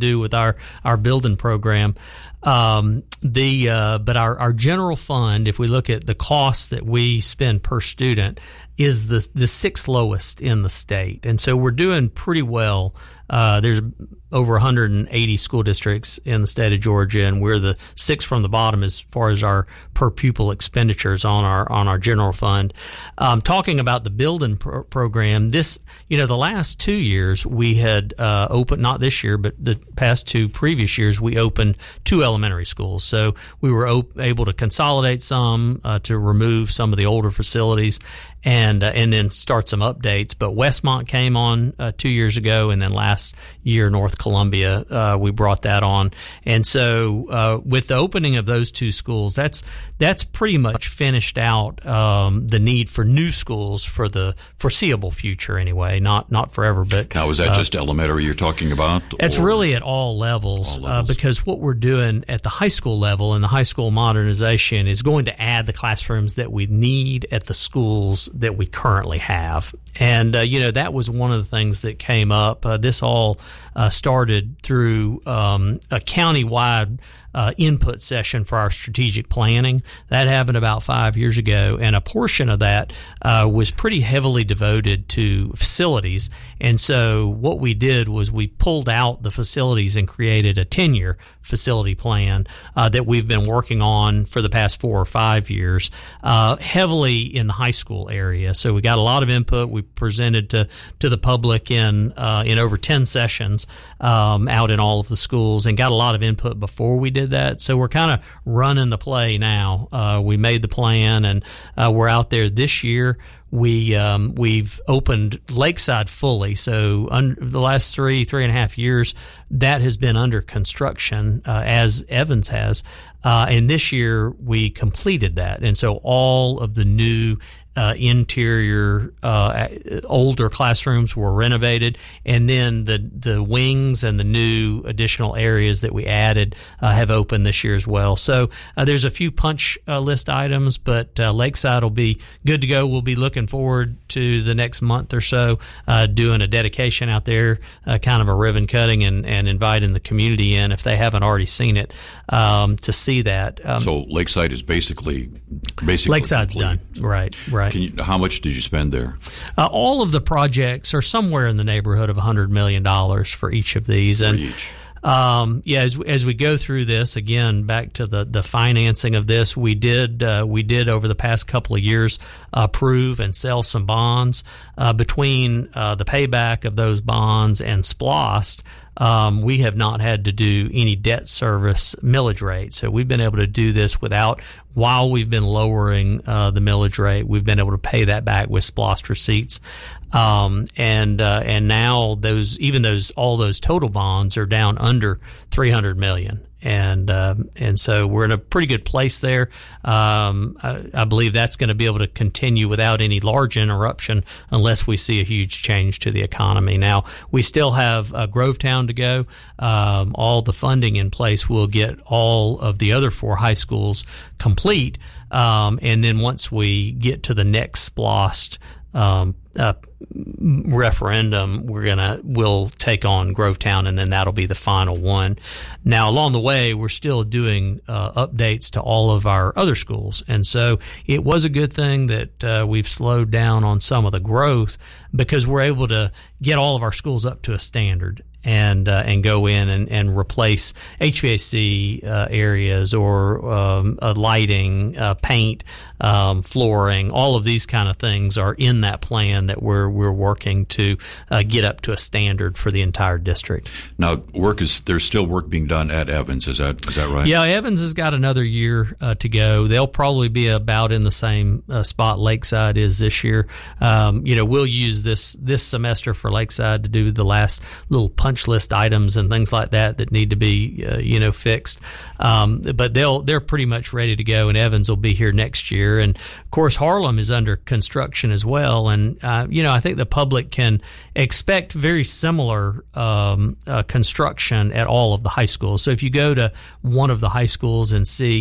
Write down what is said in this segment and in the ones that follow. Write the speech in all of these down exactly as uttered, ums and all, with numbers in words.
do with our, our building program. Um, the, uh, but our, our general fund, if we look at the costs that we spend per student, is the, the sixth lowest in the state. And so we're doing pretty well. Uh, there's over one hundred eighty school districts in the state of Georgia, and we're the sixth from the bottom as far as our per pupil expenditures on our on our general fund. Um, talking about the building pro- program, this you know the last two years we had uh, opened, not this year, but the past two previous years we opened two elementary schools. So we were op- able to consolidate some uh, to remove some of the older facilities. And uh, and then start some updates. But Westmont came on uh, two years ago, and then last year North Columbia uh, we brought that on. And so uh, with the opening of those two schools, that's that's pretty much finished out um, the need for new schools for the foreseeable future anyway. Not not forever, but now is that uh, just elementary you're talking about? It's really at all levels, all levels. Uh, because what we're doing at the high school level and the high school modernization is going to add the classrooms that we need at the schools that we currently have. And, uh, you know, that was one of the things that came up. Uh, this all uh, started through um, a county-wide uh, input session for our strategic planning. That happened about five years ago, and a portion of that uh, was pretty heavily devoted to facilities. And so what we did was we pulled out the facilities and created a ten-year facility plan uh, that we've been working on for the past four or five years, uh, heavily in the high school area. So we got a lot of input. We presented to to the public in uh, in over ten sessions um, out in all of the schools, and got a lot of input before we did that. So we're kind of running the play now. Uh, we made the plan, and uh, we're out there this year. We um, we've opened Lakeside fully. So under the last three three and a half years, that has been under construction uh, as Evans has. Uh, and this year we completed that, and so all of the new uh, interior uh, older classrooms were renovated, and then the the wings and the new additional areas that we added uh, have opened this year as well. So uh, there's a few punch uh, list items, but uh, Lakeside will be good to go. We'll be looking forward to the next month or so uh, doing a dedication out there, uh, kind of a ribbon cutting, and, and inviting the community in if they haven't already seen it um, to see that. Um, so Lakeside is basically basically Lakeside's complete. done, right? Right. Can you, how much did you spend there? Uh, all of the projects are somewhere in the neighborhood of one hundred million dollars for each of these, and. For each. Um, yeah, as as we go through this, again, back to the, the financing of this, we did uh, we did over the past couple of years approve and sell some bonds. Uh, between uh, the payback of those bonds and SPLOST, um, we have not had to do any debt service millage rate. So we've been able to do this without, while we've been lowering uh, the millage rate, we've been able to pay that back with SPLOST receipts. Um, and, uh, and now those, even those, all those total bonds are down under three hundred million. And, uh, and so we're in a pretty good place there. Um, I, I believe that's going to be able to continue without any large interruption unless we see a huge change to the economy. Now, we still have uh, Grovetown to go. Um, all the funding in place will get all of the other four high schools complete. Um, and then once we get to the next SPLOST, um, uh, referendum, we're gonna we'll take on Grovetown, and then that'll be the final one. Now, along the way, we're still doing uh, updates to all of our other schools, and so it was a good thing that uh, we've slowed down on some of the growth because we're able to get all of our schools up to a standard. And uh, and go in and, and replace H V A C uh, areas or um, uh, lighting, uh, paint, um, flooring. All of these kind of things are in that plan that we're we're working to uh, get up to a standard for the entire district. Now, work is there's still work being done at Evans. Is that is that right? Yeah, Evans has got another year uh, to go. They'll probably be about in the same uh, spot Lakeside is this year. Um, you know, we'll use this this semester for Lakeside to do the last little punch list items and things like that that need to be uh, you know fixed, um, but they'll they're pretty much ready to go, and Evans will be here next year. And of course Harlem is under construction as well, and uh, you know I think the public can expect very similar um, uh, construction at all of the high schools. So if you go to one of the high schools and see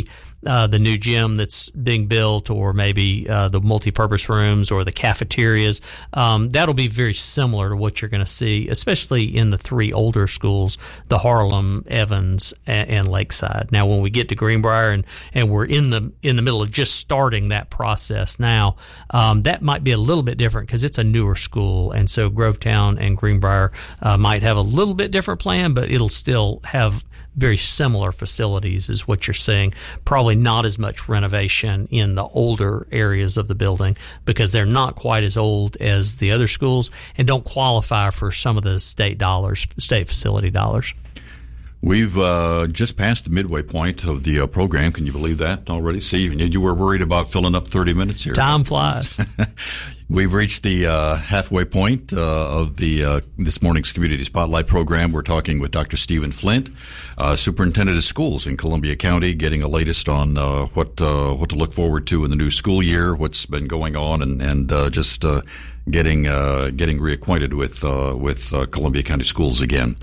uh, the new gym that's being built, or maybe uh, the multipurpose rooms or the cafeterias. Um, that'll be very similar to what you're going to see, especially in the three older schools, the Harlem, Evans, and, and Lakeside. Now, when we get to Greenbrier and, and we're in the in the middle of just starting that process now, um, that might be a little bit different because it's a newer school, and so Grovetown and Greenbrier uh, might have a little bit different plan, but it'll still have very similar facilities is what you're seeing. Probably not as much renovation in the older areas of the building because they're not quite as old as the other schools and don't qualify for some of the state dollars, state facility dollars. We've uh, just passed the midway point of the uh, program. Can you believe that already? See, you were worried about filling up thirty minutes here. Time flies. We've reached the uh, halfway point uh, of the uh, this morning's Community Spotlight program. We're talking with Doctor Stephen Flint, uh, Superintendent of Schools in Columbia County, getting a latest on uh, what uh, what to look forward to in the new school year, what's been going on, and and uh, just uh, getting uh, getting reacquainted with uh, with uh, Columbia County schools again.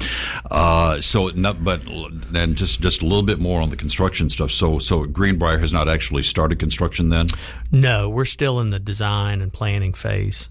Uh, so, not, but then just just a little bit more on the construction stuff. So, so Greenbrier has not actually started construction then? No, we're still in the design and planning phase.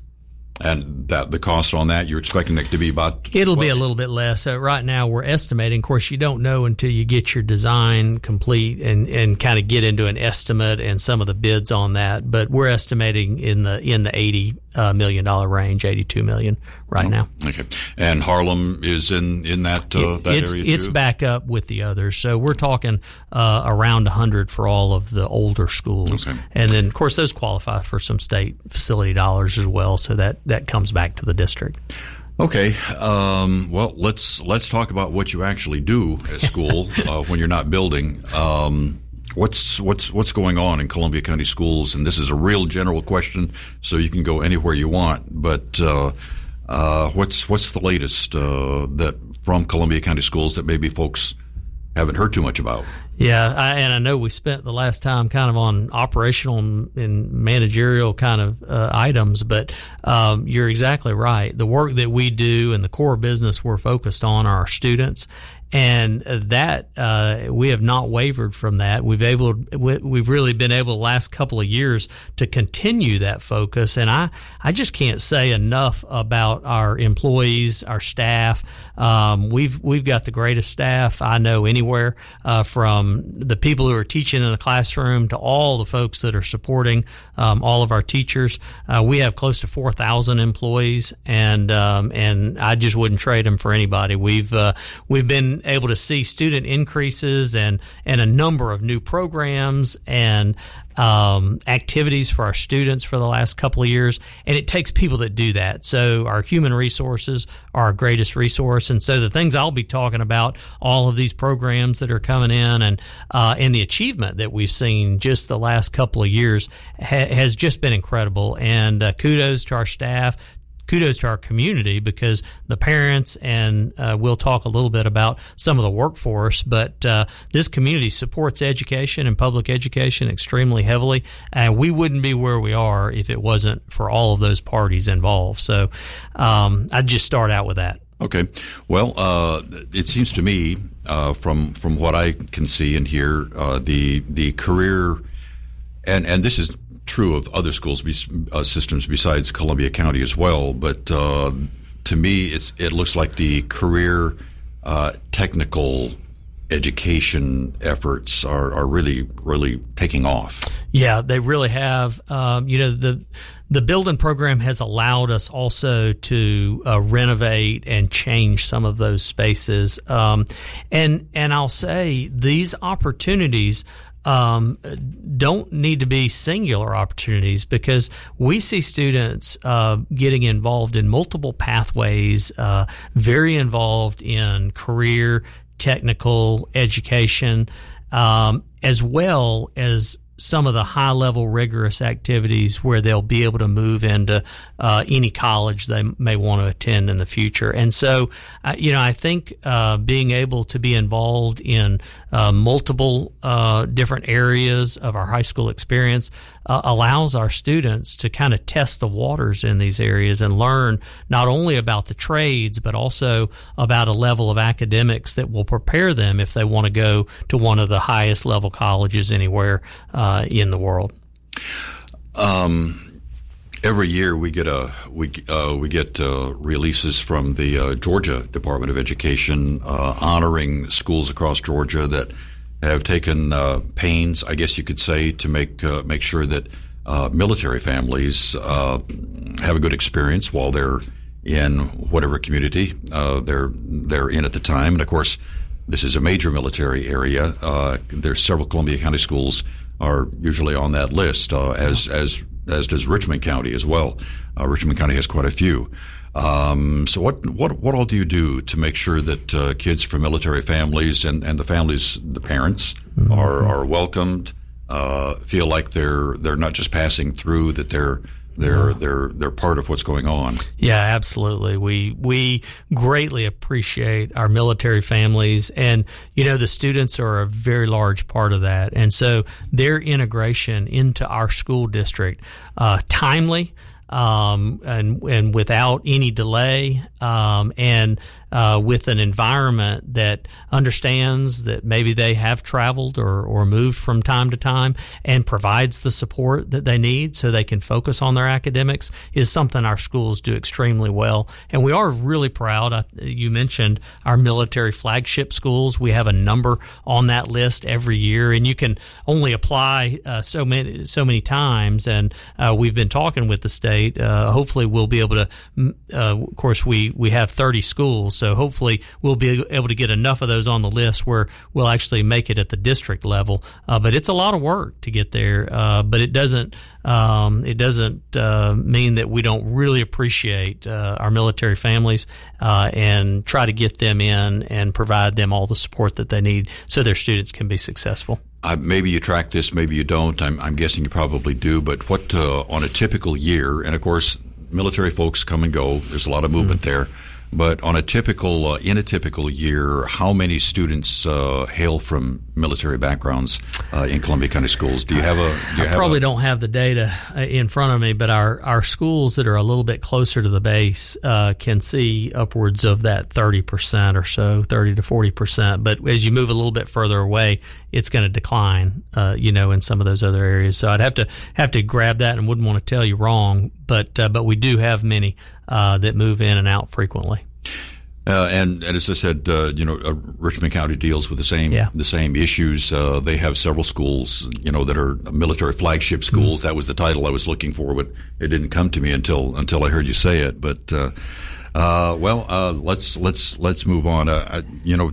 And that the cost on that, you're expecting that to be about? It'll what? be a little bit less. So right now we're estimating. Of course, you don't know until you get your design complete and, and kind of get into an estimate and some of the bids on that. But we're estimating in the in the eighty uh, million dollar range, eighty-two million right oh, now. Okay, and Harlem is in in that uh, it, that it's, area too? It's back up with the others. So we're talking uh, around a hundred for all of the older schools, okay. And then of course those qualify for some state facility dollars as well. So that that comes back to the district. Okay. Um, well, let's let's talk about what you actually do at school uh, when you're not building. Um, what's what's what's going on in Columbia County schools? And this is a real general question, so you can go anywhere you want. But uh, uh, what's what's the latest uh, that from Columbia County schools that maybe folks haven't heard too much about? Yeah, I, and I know we spent the last time kind of on operational and managerial kind of uh, items, but um, you're exactly right. The work that we do and the core business we're focused on are our students. And that uh, we have not wavered from that. We've able we've really been able the last couple of years to continue that focus. And I, I just can't say enough about our employees, our staff. Um, we've we've got the greatest staff I know anywhere, uh, from the people who are teaching in the classroom to all the folks that are supporting um, all of our teachers. Uh, we have close to four thousand employees, and um, and I just wouldn't trade them for anybody. We've uh, we've been able to see student increases and, and a number of new programs and um, activities for our students for the last couple of years. And it takes people that do that. So our human resources are our greatest resource. And so the things I'll be talking about, all of these programs that are coming in and, uh, and the achievement that we've seen just the last couple of years ha- has just been incredible. And uh, kudos to our staff. Kudos to our community because the parents, and uh, we'll talk a little bit about some of the workforce, but uh, this community supports education and public education extremely heavily, and we wouldn't be where we are if it wasn't for all of those parties involved. So um, I'd just start out with that. Okay. Well, uh, it seems to me, uh, from from what I can see and hear, uh, the the career, and and this is true of other schools uh, systems besides Columbia County as well. But uh, to me, it's it looks like the career uh, technical education efforts are, are really really taking off. Yeah, they really have. Um, you know, the the building program has allowed us also to uh, renovate and change some of those spaces. Um, and and I'll say these opportunities Um, don't need to be singular opportunities because we see students uh, getting involved in multiple pathways, uh, very involved in career, technical education, um, as well as some of the high-level rigorous activities where they'll be able to move into uh, any college they may want to attend in the future. And so, uh, you know, I think uh, being able to be involved in uh, multiple uh, different areas of our high school experience uh, allows our students to kind of test the waters in these areas and learn not only about the trades, but also about a level of academics that will prepare them if they want to go to one of the highest level colleges anywhere uh, in the world. Um, every year we get a we uh, we get uh, releases from the uh, Georgia Department of Education uh, honoring schools across Georgia that have taken uh, pains, I guess you could say, to make uh, make sure that uh, military families uh, have a good experience while they're in whatever community uh, they're they're in at the time. And of course, this is a major military area. Uh, there's several Columbia County schools are usually on that list, uh, as as as does Richmond County as well. Uh, Richmond County has quite a few. Um, so what what what all do you do to make sure that uh, kids from military families and, and the families, the parents, mm-hmm. are are welcomed, uh, feel like they're they're not just passing through, that they're They're they're they're part of what's going on. Yeah, absolutely. We we greatly appreciate our military families, and you know the students are a very large part of that. And so their integration into our school district, uh, timely, um, and and without any delay, um, and uh, with an environment that understands that maybe they have traveled or, or moved from time to time and provides the support that they need so they can focus on their academics is something our schools do extremely well. And we are really proud. I, you mentioned our military flagship schools. We have a number on that list every year, and you can only apply uh, so many so many times. And uh, we've been talking with the state. Uh, hopefully, we'll be able to. Uh, of course, we we have thirty schools. So hopefully we'll be able to get enough of those on the list where we'll actually make it at the district level. Uh, but it's a lot of work to get there. Uh, but it doesn't um, it doesn't uh, mean that we don't really appreciate uh, our military families uh, and try to get them in and provide them all the support that they need so their students can be successful. Uh, maybe you track this, maybe you don't. I'm, I'm guessing you probably do. But what uh, on a typical year, and of course military folks come and go. There's a lot of movement mm-hmm. there. But on a typical, uh, in a typical year, how many students uh, hail from military backgrounds uh, in Columbia County schools? Do you have a? Do you I have probably a, don't have the data in front of me, but our, our schools that are a little bit closer to the base uh, can see upwards of that thirty percent or so, thirty to forty percent. But as you move a little bit further away, it's going to decline, uh, you know, in some of those other areas. So I'd have to have to grab that and wouldn't want to tell you wrong, but uh, but we do have many uh, that move in and out frequently. Uh, and, and as I said, uh, you know, uh, Richmond County deals with the same yeah. the same issues. Uh, they have several schools, you know, that are military flagship schools. Mm-hmm. That was the title I was looking for, but it didn't come to me until until I heard you say it. But uh, uh, well, uh, let's let's let's move on. Uh, you know,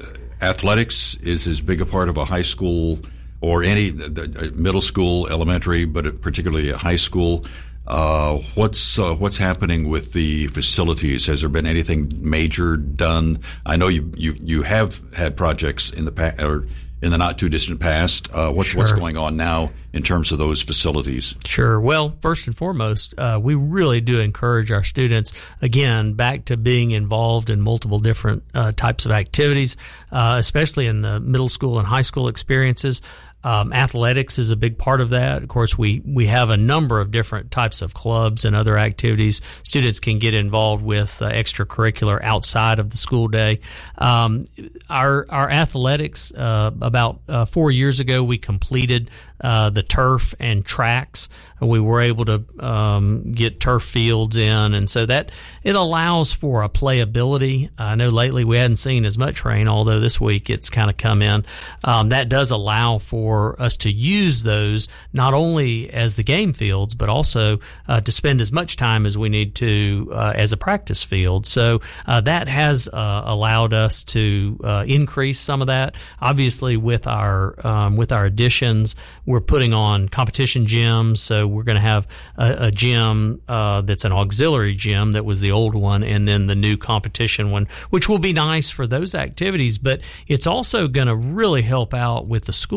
athletics is as big a part of a high school or any uh, middle school, elementary, but particularly a high school. Uh, what's uh, what's happening with the facilities? Has there been anything major done? I know you you, you have had projects in the past or in the not too distant past. Uh, what's sure. what's going on now in terms of those facilities? Sure. Well, first and foremost, uh, we really do encourage our students again back to being involved in multiple different uh, types of activities, uh, especially in the middle school and high school experiences. Um, athletics is a big part of that. Of course, we, we have a number of different types of clubs and other activities students can get involved with uh, extracurricular outside of the school day. Um, our our athletics, uh, about uh, four years ago, we completed uh, the turf and tracks. We were able to um, get turf fields in, and so that it allows for a playability. I know lately we hadn't seen as much rain, although this week it's kind of come in. Um, that does allow for for us to use those not only as the game fields, but also uh, to spend as much time as we need to uh, as a practice field. So uh, that has uh, allowed us to uh, increase some of that. Obviously, with our um, with our additions, we're putting on competition gyms. So we're going to have a, a gym uh, that's an auxiliary gym that was the old one, and then the new competition one, which will be nice for those activities. But it's also going to really help out with the school day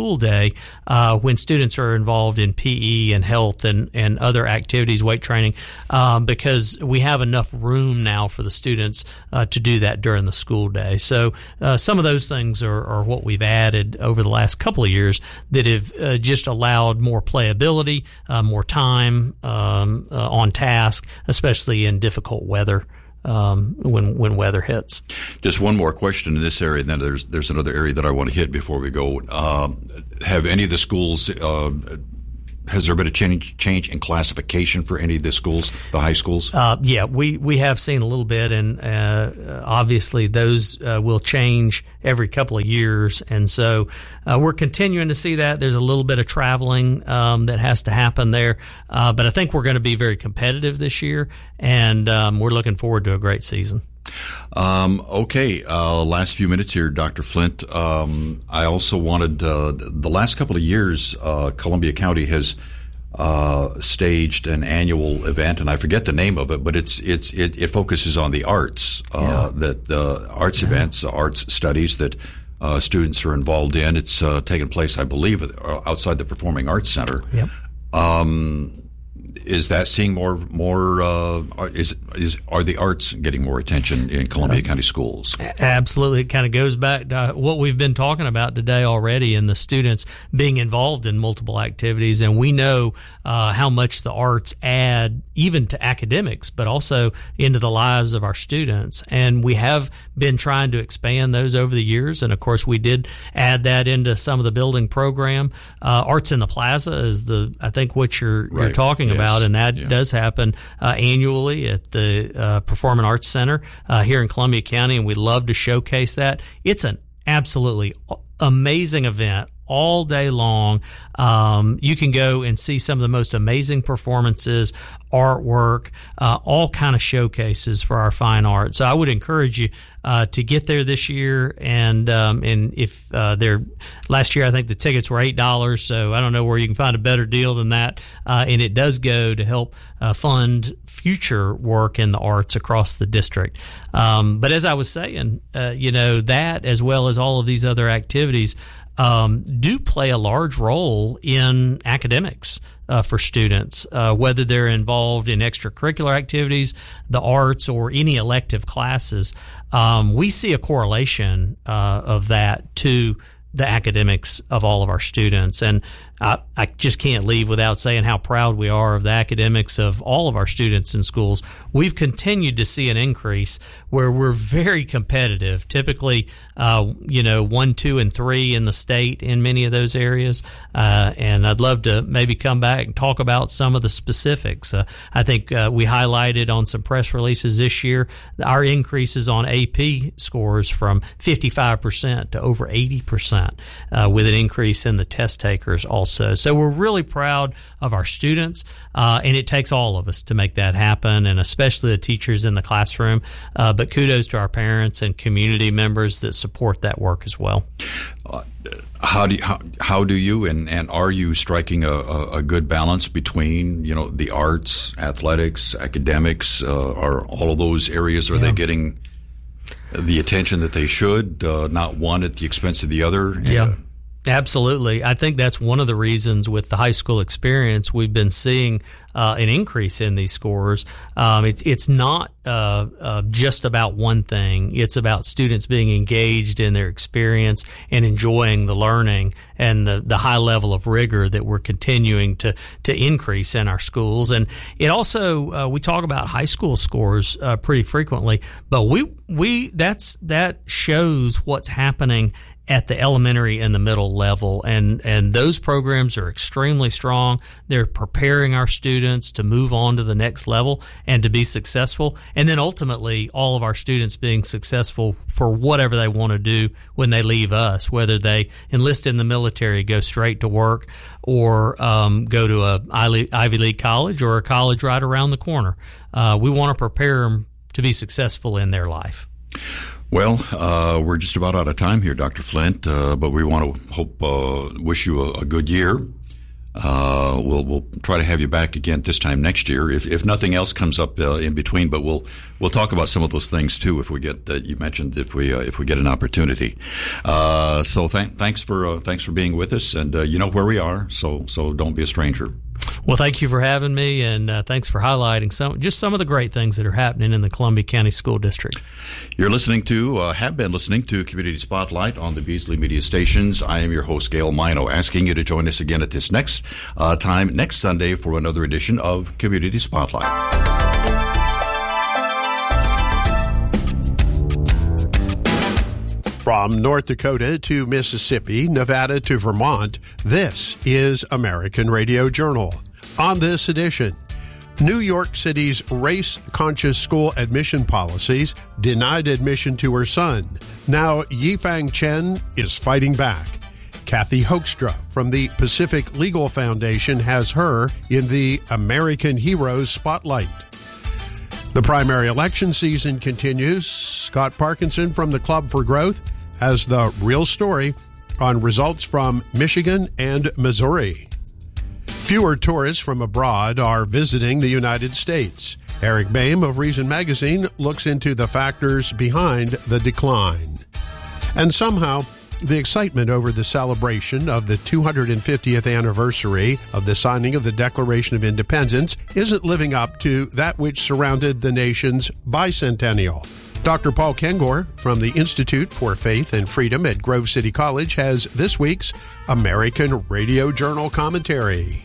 day uh, when students are involved in P E and health and, and other activities, weight training, um, because we have enough room now for the students uh, to do that during the school day. So uh, some of those things are, are what we've added over the last couple of years that have uh, just allowed more playability, uh, more time um, uh, on task, especially in difficult weather. Um, when when weather hits. Just one more question in this area, and then there's there's another area that I want to hit before we go. Uh, have any of the schools? Uh, has there been a change change in classification for any of the schools, the high schools? Uh, yeah, we, we have seen a little bit, and uh, obviously those uh, will change every couple of years, and so uh, we're continuing to see that. There's a little bit of traveling um, that has to happen there, uh, but I think we're going to be very competitive this year, and um, we're looking forward to a great season. Um, okay, uh, last few minutes here, Doctor Flint. Um, I also wanted, uh, the last couple of years, uh, Columbia County has uh, staged an annual event, and I forget the name of it, but it's it's it, it focuses on the arts, uh, yeah. that uh, arts yeah. events, arts studies that uh, students are involved in. It's uh, taking place, I believe, outside the Performing Arts Center. Yep. Um, Is that seeing more more? Uh, is is are the arts getting more attention in Columbia County schools? Absolutely, it kind of goes back to what we've been talking about today already, and the students being involved in multiple activities. And we know uh, how much the arts add, even to academics, but also into the lives of our students. And we have been trying to expand those over the years. And of course, we did add that into some of the building program. Uh, Arts in the Plaza is the I think what you're right. you're talking yes. about. And that yeah. does happen uh, annually at the uh, Performing Arts Center uh, here in Columbia County, and we love to showcase that. It's an absolutely amazing event all day long. Um, you can go and see some of the most amazing performances, artwork, uh, all kind of showcases for our fine art. So I would encourage you uh, to get there this year. And um, and if uh, they're last year, I think the tickets were eight dollars. So I don't know where you can find a better deal than that. Uh, and it does go to help uh, fund future work in the arts across the district. Um, but as I was saying, uh, you know, that as well as all of these other activities Um, do play a large role in academics uh, for students, uh, whether they're involved in extracurricular activities, the arts, or any elective classes. Um, we see a correlation uh, of that to the academics of all of our students. And I, I just can't leave without saying how proud we are of the academics of all of our students in schools. We've continued to see an increase where we're very competitive, typically, uh, you know, one, two, and three in the state in many of those areas. Uh, and I'd love to maybe come back and talk about some of the specifics. Uh, I think uh, we highlighted on some press releases this year our increases on A P scores from fifty-five percent to over eighty percent, uh, with an increase in the test takers also. Also. So we're really proud of our students, uh, and it takes all of us to make that happen, and especially the teachers in the classroom. Uh, but kudos to our parents and community members that support that work as well. Uh, how do you, how, how do you and, and are you striking a, a, a good balance between, you know, the arts, athletics, academics? Uh, are all of those areas, are yeah. they getting the attention that they should, uh, not one at the expense of the other? Yeah. Uh, Absolutely. I think that's one of the reasons with the high school experience we've been seeing uh, an increase in these scores. Um, it's it's not uh, uh, just about one thing. It's about students being engaged in their experience and enjoying the learning and the, the high level of rigor that we're continuing to to increase in our schools. And it also uh, we talk about high school scores uh, pretty frequently, but we we that's that shows what's happening at the elementary and the middle level. And, and those programs are extremely strong. They're preparing our students to move on to the next level and to be successful. And then ultimately, all of our students being successful for whatever they want to do when they leave us, whether they enlist in the military, go straight to work, or um, go to a Ivy League college or a college right around the corner. Uh, we want to prepare them to be successful in their life. Well, uh, we're just about out of time here, Doctor Flint, uh, but we want to hope, uh, wish you a, a good year. Uh, we'll we'll try to have you back again this time next year if if nothing else comes up uh, in between. But we'll we'll talk about some of those things too if we get uh, you mentioned if we uh, if we get an opportunity. Uh, so th- thanks for uh, thanks for being with us, and uh, you know where we are. So so don't be a stranger. Well, thank you for having me, and uh, thanks for highlighting some just some of the great things that are happening in the Columbia County School District. You're listening to, uh, have been listening to Community Spotlight on the Beasley Media Stations. I am your host, Gail Mino, asking you to join us again at this next uh, time, next Sunday, for another edition of Community Spotlight. From North Dakota to Mississippi, Nevada to Vermont, this is American Radio Journal. On this edition, New York City's race-conscious school admission policies denied admission to her son. Now Yifeng Chen is fighting back. Kathy Hoekstra from the Pacific Legal Foundation has her in the American Heroes Spotlight. The primary election season continues. Scott Parkinson from the Club for Growth has the real story on results from Michigan and Missouri. Fewer tourists from abroad are visiting the United States. Eric Boehm of Reason Magazine looks into the factors behind the decline. And somehow, the excitement over the celebration of the two hundred fiftieth anniversary of the signing of the Declaration of Independence isn't living up to that which surrounded the nation's bicentennial. Doctor Paul Kengor from the Institute for Faith and Freedom at Grove City College has this week's American Radio Journal commentary.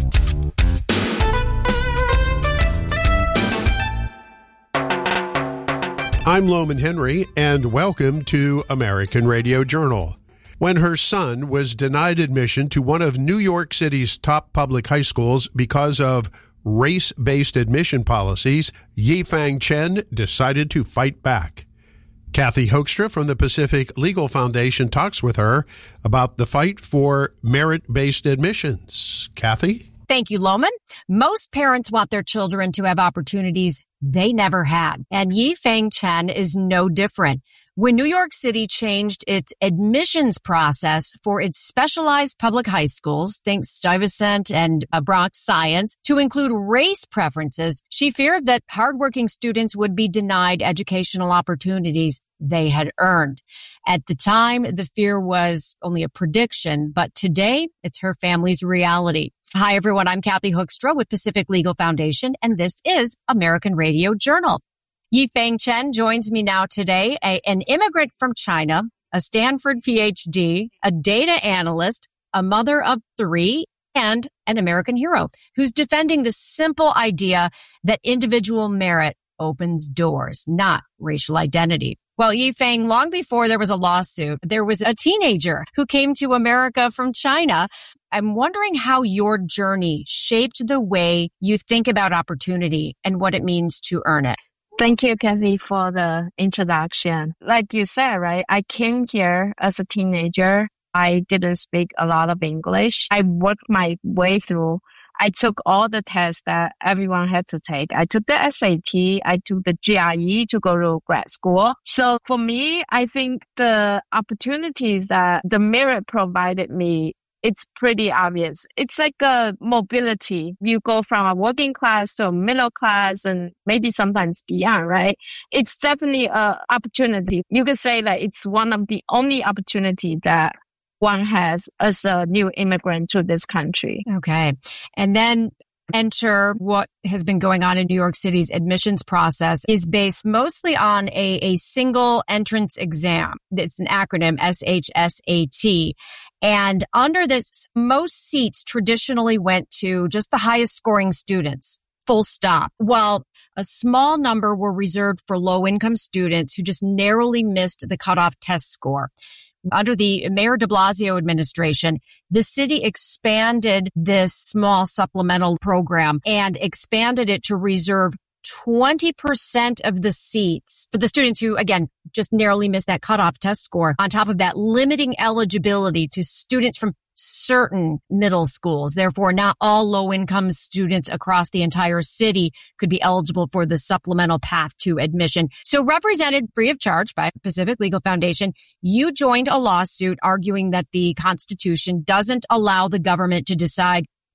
I'm Loman Henry, and welcome to American Radio Journal. When her son was denied admission to one of New York City's top public high schools because of race-based admission policies, Yifeng Chen decided to fight back. Kathy Hoekstra from the Pacific Legal Foundation talks with her about the fight for merit-based admissions. Kathy? Thank you, Loman. Most parents want their children to have opportunities they never had, and Yifeng Chen is no different. When New York City changed its admissions process for its specialized public high schools, think Stuyvesant and uh, Bronx Science, to include race preferences, she feared that hardworking students would be denied educational opportunities they had earned. At the time, the fear was only a prediction, but today it's her family's reality. Hi, everyone. I'm Kathy Hoekstra with Pacific Legal Foundation, and this is American Radio Journal. Yifeng Chen joins me now today, a, an immigrant from China, a Stanford P H D, a data analyst, a mother of three, and an American hero who's defending the simple idea that individual merit opens doors, not racial identity. Well, Yifeng, long before there was a lawsuit, there was a teenager who came to America from China. I'm wondering how your journey shaped the way you think about opportunity and what it means to earn it. Thank you, Kathy, for the introduction. Like you said, right, I came here as a teenager. I didn't speak a lot of English. I worked my way through. I took all the tests that everyone had to take. I took the S A T. I took the G R E to go to grad school. So for me, I think the opportunities that the merit provided me, it's pretty obvious. It's like a mobility. You go from a working class to a middle class and maybe sometimes beyond, right? It's definitely an opportunity. You could say that it's one of the only opportunity that one has as a new immigrant to this country. Okay. And then enter what has been going on in New York City's admissions process is based mostly on a, a single entrance exam. It's an acronym, S H S A T. And under this, most seats traditionally went to just the highest scoring students, full stop. While a small number were reserved for low-income students who just narrowly missed the cutoff test score. Under the Mayor de Blasio administration, the city expanded this small supplemental program and expanded it to reserve twenty percent of the seats for the students who, again, just narrowly missed that cutoff test score. On top of that, limiting eligibility to students from certain middle schools. Therefore, not all low-income students across the entire city could be eligible for the supplemental path to admission. So represented free of charge by Pacific Legal Foundation, you joined a lawsuit arguing that the Constitution doesn't allow the government to decide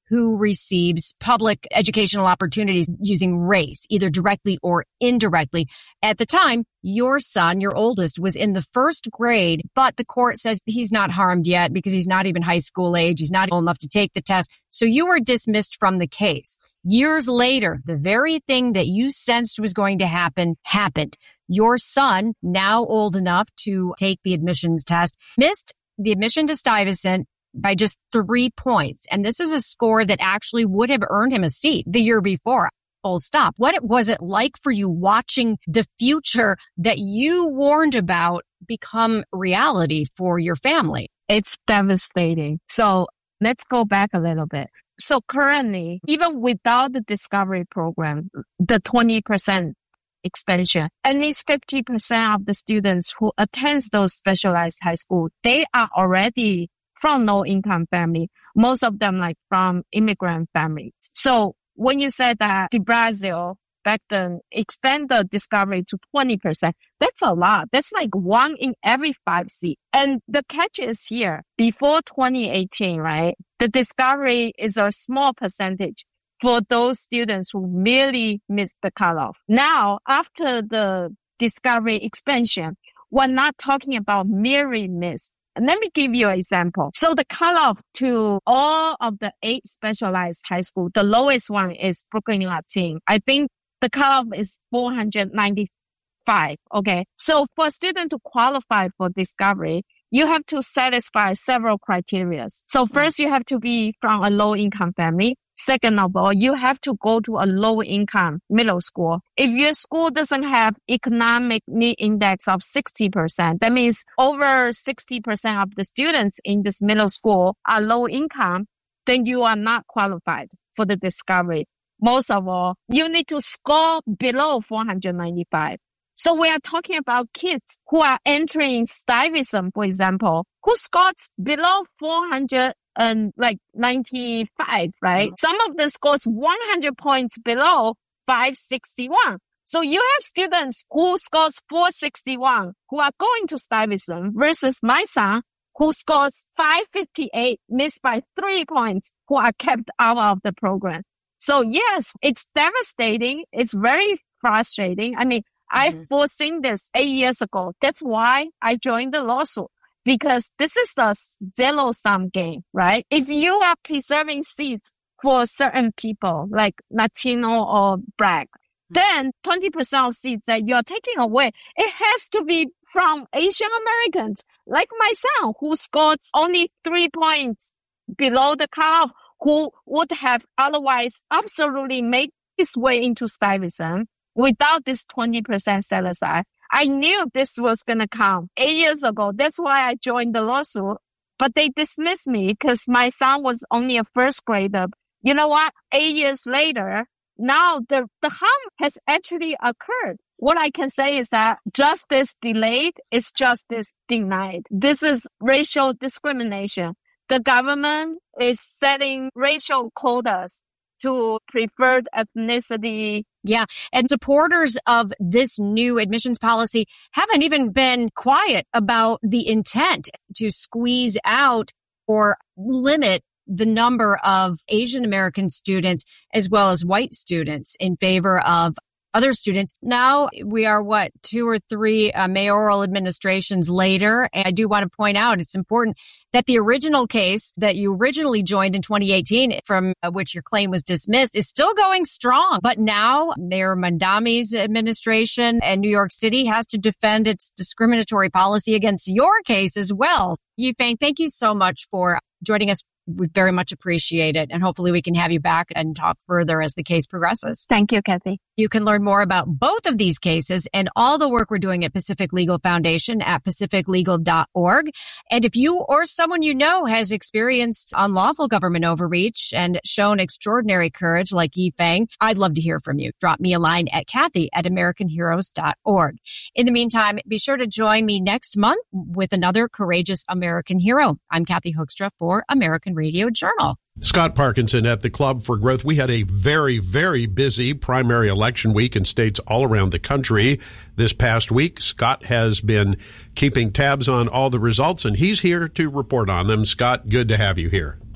who receives public educational opportunities using race, either directly or indirectly. At the time, your son, your oldest, was in the first grade, but the court says he's not harmed yet because he's not even high school age. He's not old enough to take the test. So you were dismissed from the case. Years later, the very thing that you sensed was going to happen, happened. Your son, now old enough to take the admissions test, missed the admission to Stuyvesant by just three points. And this is a score that actually would have earned him a seat the year before. Full stop. What was it like for you watching the future that you warned about become reality for your family? It's devastating. So let's go back a little bit. So currently, even without the Discovery program, the twenty percent expansion, at least fifty percent of the students who attend those specialized high schools, they are already from low-income family. Most of them like from immigrant families. So when you said that de Blasio back then expand the Discovery to twenty percent, that's a lot. That's like one in every five seats. And the catch is here. Before twenty eighteen, right, the Discovery is a small percentage for those students who merely missed the cutoff. Now, after the Discovery expansion, we're not talking about merely missed. And let me give you an example. So the cutoff to all of the eight specialized high schools, the lowest one is Brooklyn Latin. I think the cutoff is four hundred ninety-five. Okay. So for a student to qualify for Discovery, you have to satisfy several criteria. So first, you have to be from a low income family. Second of all, you have to go to a low income middle school. If your school doesn't have economic need index of sixty percent, that means over sixty percent of the students in this middle school are low income, then you are not qualified for the Discovery. Most of all, you need to score below four hundred ninety-five. So we are talking about kids who are entering Stuyvesant, for example, who scored below four hundred and like ninety-five, right? Some of them scores one hundred points below five sixty-one. So you have students who scores four sixty-one who are going to Stuyvesant versus my son who scores five fifty-eight, missed by three points, who are kept out of the program. So yes, it's devastating. It's very frustrating. I mean, mm-hmm. I've foreseen this eight years ago. That's why I joined the lawsuit. Because this is a zero-sum game, right? If you are preserving seats for certain people, like Latino or Black, then twenty percent of seats that you're taking away, it has to be from Asian Americans, like my son, who scored only three points below the cutoff, who would have otherwise absolutely made his way into Stuyvesant without this twenty percent set aside. I knew this was going to come eight years ago. That's why I joined the lawsuit. But they dismissed me because my son was only a first grader. You know what? Eight years later, now the, the harm has actually occurred. What I can say is that justice delayed is justice denied. This is racial discrimination. The government is setting racial quotas to preferred ethnicity. Yeah. And supporters of this new admissions policy haven't even been quiet about the intent to squeeze out or limit the number of Asian American students as well as white students in favor of other students. Now we are, what, two or three uh, mayoral administrations later. And I do want to point out, it's important that the original case that you originally joined in twenty eighteen, from uh, which your claim was dismissed, is still going strong. But now Mayor Mamdani's administration and New York City has to defend its discriminatory policy against your case as well. Yifeng, thank you so much for joining us. We very much appreciate it. And hopefully we can have you back and talk further as the case progresses. Thank you, Kathy. You can learn more about both of these cases and all the work we're doing at Pacific Legal Foundation at pacific legal dot org. And if you or someone you know has experienced unlawful government overreach and shown extraordinary courage like Yifeng, I'd love to hear from you. Drop me a line at Kathy at american heroes dot org. In the meantime, be sure to join me next month with another courageous American hero. I'm Kathy Hoekstra for American Radio Journal. Scott Parkinson at the Club for Growth. We had a very, very busy primary election week in states all around the country this past week. Scott has been keeping tabs on all the results, and he's here to report on them. Scott, good to have you here.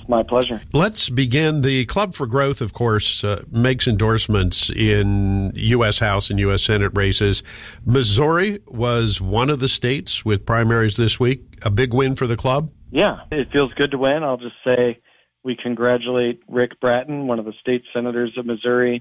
My pleasure. Let's begin. The Club for Growth, of course, uh, makes endorsements in U S House and U S Senate races. Missouri was one of the states with primaries this week. A big win for the club? Yeah, it feels good to win. I'll just say we congratulate Rick Bratton, one of the state senators of Missouri.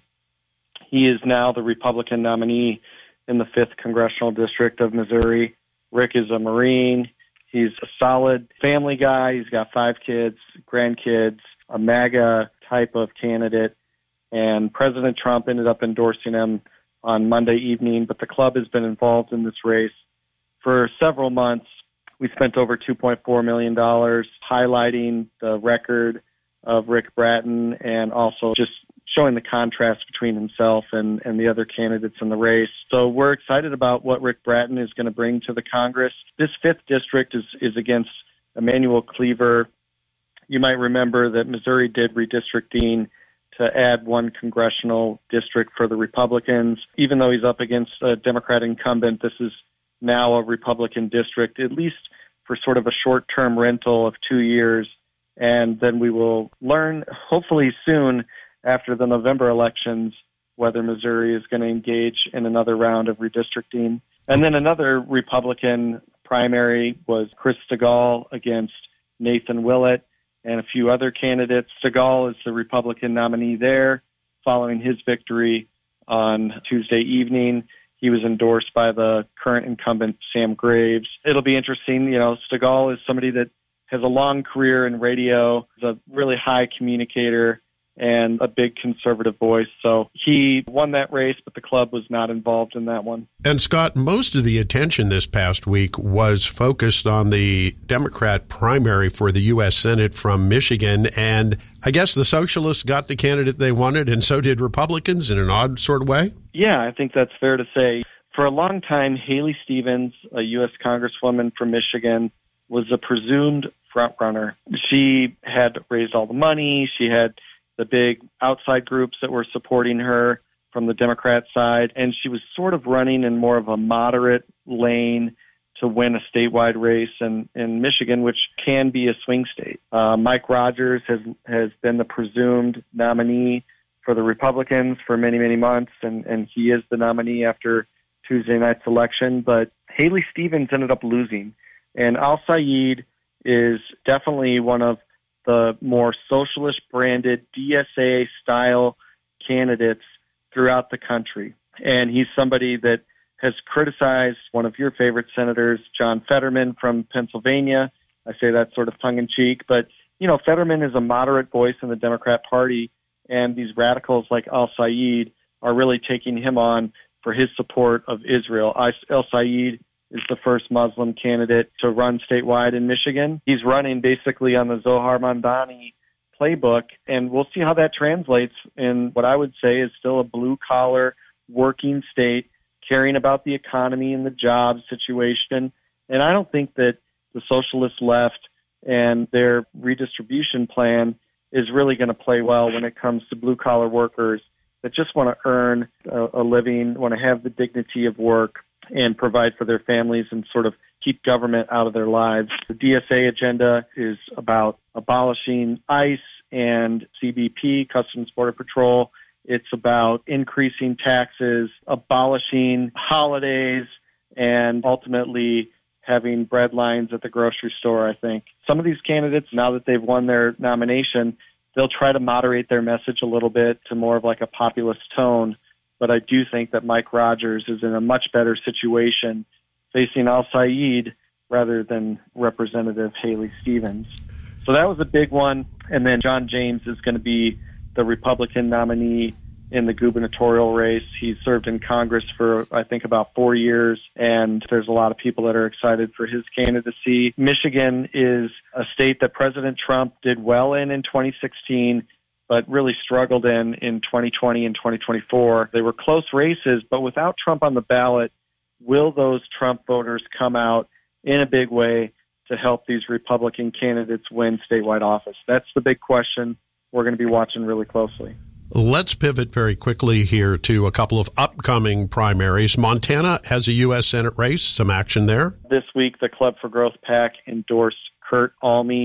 He is now the Republican nominee in the fifth Congressional District of Missouri. Rick is a Marine. He's a solid family guy. He's got five kids, grandkids, a MAGA type of candidate. And President Trump ended up endorsing him on Monday evening. But the club has been involved in this race for several months. We spent over two point four million dollars highlighting the record of Rick Bratton and also just showing the contrast between himself and, and the other candidates in the race. So we're excited about what Rick Bratton is going to bring to the Congress. This fifth district is, is against Emanuel Cleaver. You might remember that Missouri did redistricting to add one congressional district for the Republicans. Even though he's up against a Democrat incumbent, this is now a Republican district, at least for sort of a short-term rental of two years. And then we will learn, hopefully soon, after the November elections, whether Missouri is going to engage in another round of redistricting. And then another Republican primary was Chris Stigall against Nathan Willett and a few other candidates. Stigall is the Republican nominee there. Following his victory on Tuesday evening, he was endorsed by the current incumbent, Sam Graves. It'll be interesting. You know, Stigall is somebody that has a long career in radio, is a really high communicator, and a big conservative voice. So he won that race, but the club was not involved in that one. And Scott, most of the attention this past week was focused on the Democrat primary for the U S Senate from Michigan. And I guess the socialists got the candidate they wanted, and so did Republicans in an odd sort of way? Yeah, I think that's fair to say. For a long time, Haley Stevens, a U S congresswoman from Michigan, was a presumed frontrunner. She had raised all the money. She had the big outside groups that were supporting her from the Democrat side, and she was sort of running in more of a moderate lane to win a statewide race in, in Michigan, which can be a swing state. Uh, Mike Rogers has, has been the presumed nominee for the Republicans for many, many months, and, and he is the nominee after Tuesday night's election, but Haley Stevens ended up losing, and Al Sayed is definitely one of the more socialist-branded D S A-style candidates throughout the country. And he's somebody that has criticized one of your favorite senators, John Fetterman from Pennsylvania. I say that sort of tongue-in-cheek. But, you know, Fetterman is a moderate voice in the Democrat Party, and these radicals like Al Sayed are really taking him on for his support of Israel. Al Sayed is the first Muslim candidate to run statewide in Michigan. He's running basically on the Zohar Mamdani playbook, and we'll see how that translates in what I would say is still a blue-collar working state, caring about the economy and the job situation. And I don't think that the socialist left and their redistribution plan is really going to play well when it comes to blue-collar workers that just want to earn a, a living, want to have the dignity of work, and provide for their families and sort of keep government out of their lives. The D S A agenda is about abolishing ICE and C B P, Customs Border Patrol. It's about increasing taxes, abolishing holidays, and ultimately having bread lines at the grocery store, I think. Some of these candidates, now that they've won their nomination, they'll try to moderate their message a little bit to more of like a populist tone. But I do think that Mike Rogers is in a much better situation facing Al Sayed rather than Representative Haley Stevens. So that was a big one. And then John James is going to be the Republican nominee in the gubernatorial race. He's served in Congress for, I think, about four years, and there's a lot of people that are excited for his candidacy. Michigan is a state that President Trump did well in in twenty sixteen, but really struggled in in twenty twenty and twenty twenty-four. They were close races, but without Trump on the ballot, will those Trump voters come out in a big way to help these Republican candidates win statewide office? That's the big question we're going to be watching really closely. Let's pivot very quickly here to a couple of upcoming primaries. Montana has a U S Senate race, some action there. This week, the Club for Growth PAC endorsed Kurt Alme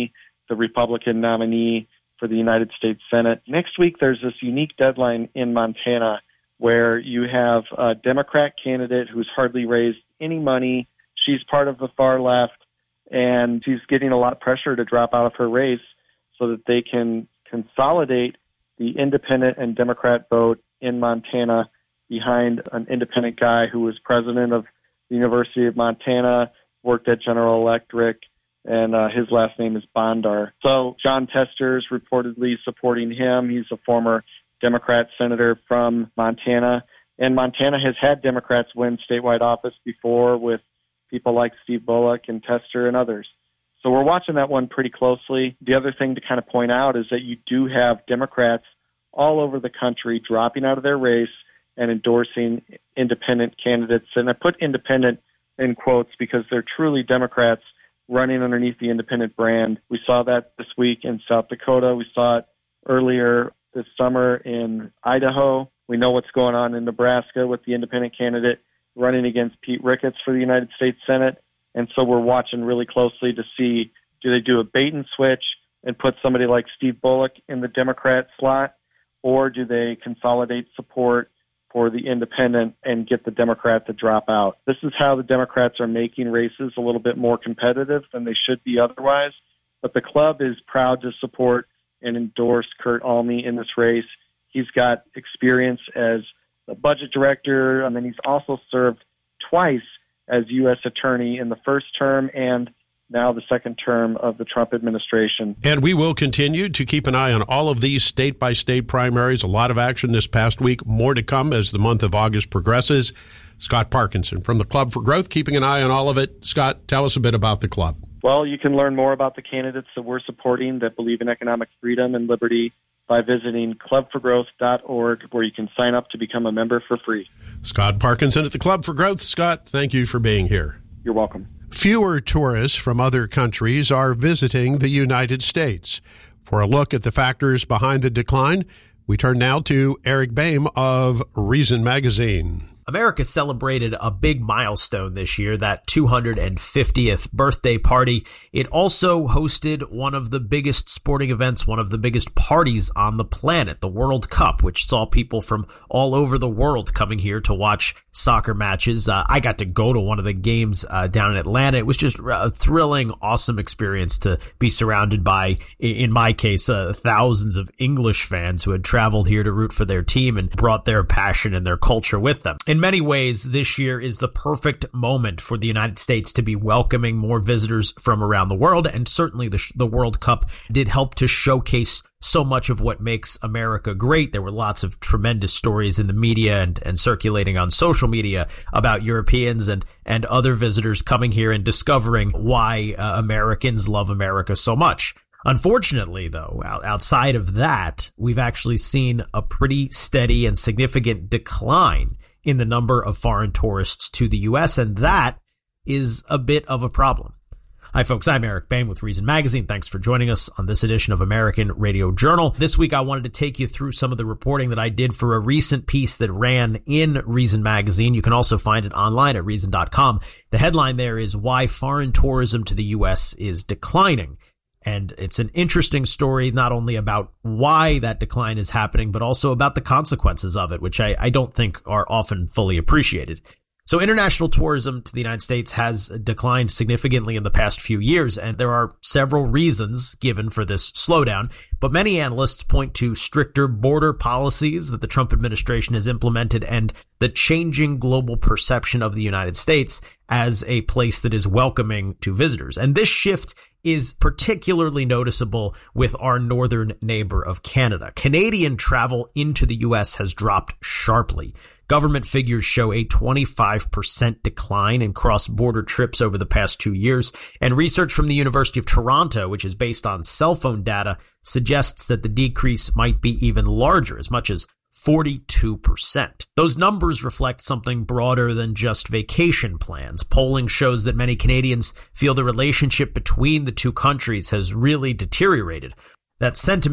the Republican nominee for the United States Senate. Next week, there's this unique deadline in Montana where you have a Democrat candidate who's hardly raised any money. She's part of the far left, and she's getting a lot of pressure to drop out of her race so that they can consolidate the independent and Democrat vote in Montana behind an independent guy who was president of the University of Montana, worked at General Electric, and uh, his last name is Bondar. So John Tester's reportedly supporting him. He's a former Democrat senator from Montana, and Montana has had Democrats win statewide office before with people like Steve Bullock and Tester and others. So we're watching that one pretty closely. The other thing to kind of point out is that you do have Democrats all over the country dropping out of their race and endorsing independent candidates. And I put independent in quotes because they're truly Democrats running underneath the independent brand. We saw that this week in South Dakota. We saw it earlier this summer in Idaho. We know what's going on in Nebraska with the independent candidate running against Pete Ricketts for the United States Senate. And so we're watching really closely to see, do they do a bait and switch and put somebody like Steve Bullock in the Democrat slot, or do they consolidate support for the independent and get the Democrat to drop out? This is how the Democrats are making races a little bit more competitive than they should be otherwise. But the club is proud to support and endorse Kurt Alme in this race. He's got experience as a budget director, and then he's also served twice as U S attorney in the first term and now the second term of the Trump administration. And we will continue to keep an eye on all of these state-by-state primaries. A lot of action this past week. More to come as the month of August progresses. Scott Parkinson from the Club for Growth, keeping an eye on all of it. Scott, tell us a bit about the club. Well, you can learn more about the candidates that we're supporting that believe in economic freedom and liberty by visiting club for growth dot org, where you can sign up to become a member for free. Scott Parkinson at the Club for Growth. Scott, thank you for being here. You're welcome. Fewer tourists from other countries are visiting the United States. For a look at the factors behind the decline, we turn now to Eric Boehm of Reason Magazine. America celebrated a big milestone this year, that two hundred fiftieth birthday party. It also hosted one of the biggest sporting events, one of the biggest parties on the planet, the World Cup, which saw people from all over the world coming here to watch soccer matches. Uh, I got to go to one of the games uh, down in Atlanta. It was just a thrilling, awesome experience to be surrounded by, in my case, uh, thousands of English fans who had traveled here to root for their team and brought their passion and their culture with them. In many ways, this year is the perfect moment for the United States to be welcoming more visitors from around the world, and certainly the, the World Cup did help to showcase so much of what makes America great. There were lots of tremendous stories in the media and, and circulating on social media about Europeans and, and other visitors coming here and discovering why uh, Americans love America so much. Unfortunately, though, outside of that, we've actually seen a pretty steady and significant decline in the number of foreign tourists to the U S, and that is a bit of a problem. Hi, folks. I'm Eric Boehm with Reason Magazine. Thanks for joining us on this edition of American Radio Journal. This week, I wanted to take you through some of the reporting that I did for a recent piece that ran in Reason Magazine. You can also find it online at reason dot com. The headline there is Why Foreign Tourism to the U S is Declining. And it's an interesting story, not only about why that decline is happening, but also about the consequences of it, which I, I don't think are often fully appreciated. So international tourism to the United States has declined significantly in the past few years, and there are several reasons given for this slowdown. But many analysts point to stricter border policies that the Trump administration has implemented and the changing global perception of the United States as a place that is welcoming to visitors. And this shift is particularly noticeable with our northern neighbor of Canada. Canadian travel into the U S has dropped sharply. Government figures show a twenty-five percent decline in cross-border trips over the past two years, and research from the University of Toronto, which is based on cell phone data, suggests that the decrease might be even larger, as much as forty-two percent. Those numbers reflect something broader than just vacation plans. Polling shows that many Canadians feel the relationship between the two countries has really deteriorated. That sentiment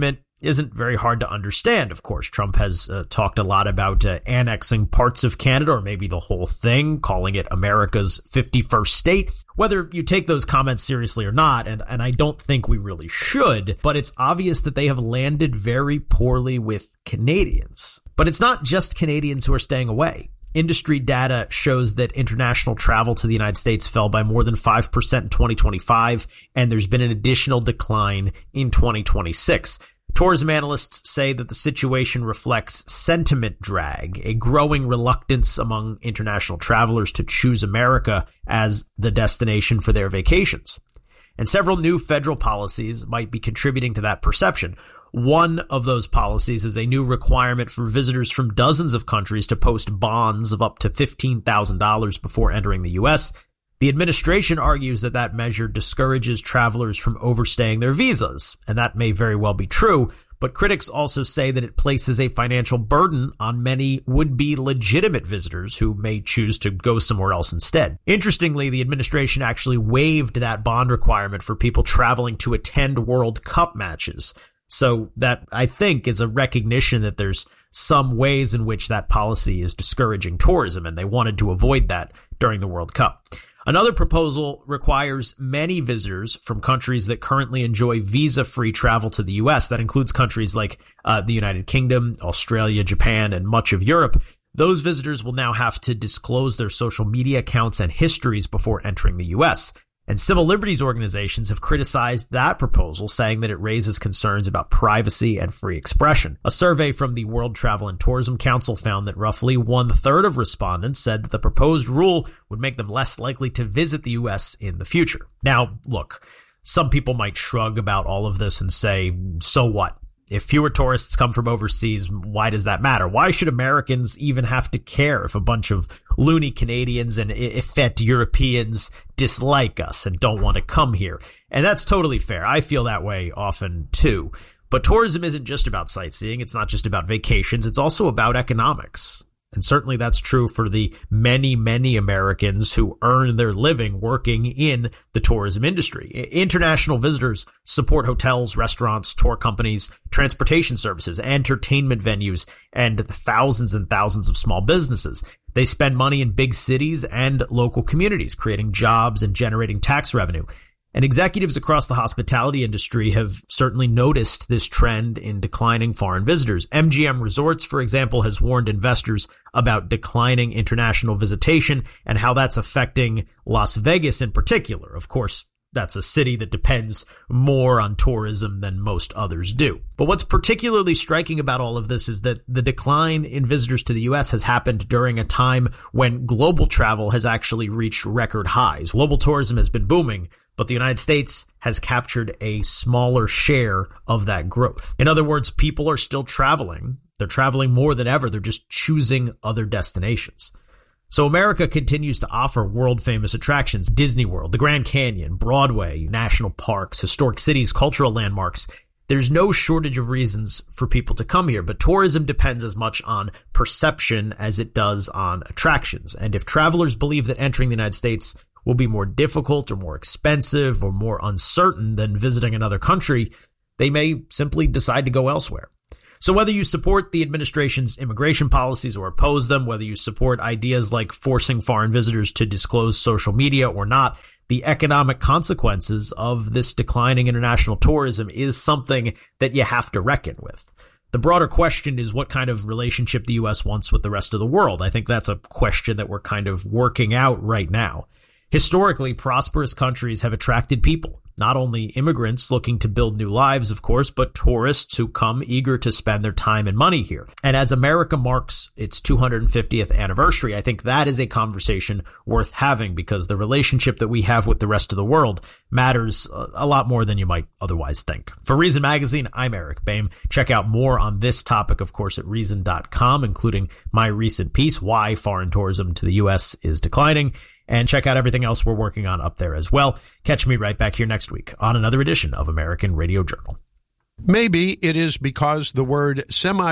isn't very hard to understand, of course. Trump has uh, talked a lot about uh, annexing parts of Canada, or maybe the whole thing, calling it America's fifty-first state. Whether you take those comments seriously or not, and, and I don't think we really should, but it's obvious that they have landed very poorly with Canadians. But it's not just Canadians who are staying away. Industry data shows that international travel to the United States fell by more than five percent in twenty twenty-five, and there's been an additional decline in twenty twenty-six. Tourism analysts say that the situation reflects sentiment drag, a growing reluctance among international travelers to choose America as the destination for their vacations. And several new federal policies might be contributing to that perception. One of those policies is a new requirement for visitors from dozens of countries to post bonds of up to fifteen thousand dollars before entering the U S. The administration argues that that measure discourages travelers from overstaying their visas, and that may very well be true, but critics also say that it places a financial burden on many would-be legitimate visitors who may choose to go somewhere else instead. Interestingly, the administration actually waived that bond requirement for people traveling to attend World Cup matches. So that, I think, is a recognition that there's some ways in which that policy is discouraging tourism, and they wanted to avoid that during the World Cup. Another proposal requires many visitors from countries that currently enjoy visa-free travel to the U S. That includes countries like uh, the United Kingdom, Australia, Japan, and much of Europe. Those visitors will now have to disclose their social media accounts and histories before entering the U S. And civil liberties organizations have criticized that proposal, saying that it raises concerns about privacy and free expression. A survey from the World Travel and Tourism Council found that roughly one-third of respondents said that the proposed rule would make them less likely to visit the U S in the future. Now, look, some people might shrug about all of this and say, so what? If fewer tourists come from overseas, why does that matter? Why should Americans even have to care if a bunch of loony Canadians and effete Europeans dislike us and don't want to come here? And that's totally fair. I feel that way often too. But tourism isn't just about sightseeing. It's not just about vacations. It's also about economics. And certainly that's true for the many, many Americans who earn their living working in the tourism industry. International visitors support hotels, restaurants, tour companies, transportation services, entertainment venues, and thousands and thousands of small businesses. They spend money in big cities and local communities, creating jobs and generating tax revenue. And executives across the hospitality industry have certainly noticed this trend in declining foreign visitors. M G M Resorts, for example, has warned investors about declining international visitation and how that's affecting Las Vegas in particular. Of course, that's a city that depends more on tourism than most others do. But what's particularly striking about all of this is that the decline in visitors to the U S has happened during a time when global travel has actually reached record highs. Global tourism has been booming, but the United States has captured a smaller share of that growth. In other words, people are still traveling. They're traveling more than ever. They're just choosing other destinations. So America continues to offer world-famous attractions: Disney World, the Grand Canyon, Broadway, national parks, historic cities, cultural landmarks. There's no shortage of reasons for people to come here, but tourism depends as much on perception as it does on attractions. And if travelers believe that entering the United States will be more difficult or more expensive or more uncertain than visiting another country, they may simply decide to go elsewhere. So whether you support the administration's immigration policies or oppose them, whether you support ideas like forcing foreign visitors to disclose social media or not, the economic consequences of this declining international tourism is something that you have to reckon with. The broader question is what kind of relationship the U S wants with the rest of the world. I think that's a question that we're kind of working out right now. Historically, prosperous countries have attracted people, not only immigrants looking to build new lives, of course, but tourists who come eager to spend their time and money here. And as America marks its two hundred fiftieth anniversary, I think that is a conversation worth having, because the relationship that we have with the rest of the world matters a lot more than you might otherwise think. For Reason Magazine, I'm Eric Boehm. Check out more on this topic, of course, at reason dot com, including my recent piece, Why Foreign Tourism to the U S is Declining. And check out everything else we're working on up there as well. Catch me right back here next week on another edition of American Radio Journal. Maybe it is because the word